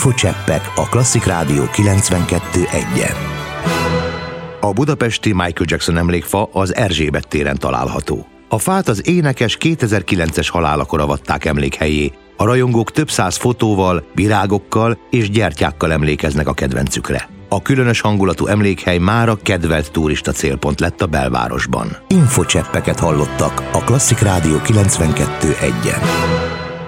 Infocseppek a Klasszik Rádió 92.1-en. A budapesti Michael Jackson emlékfa az Erzsébet téren található. A fát az énekes 2009-es halálakor avatták emlékhelyé. A rajongók több száz fotóval, virágokkal és gyertyákkal emlékeznek a kedvencükre. A különös hangulatú emlékhely mára kedvelt turista célpont lett a belvárosban. Infocseppeket hallottak a Klasszik Rádió 92.1-en.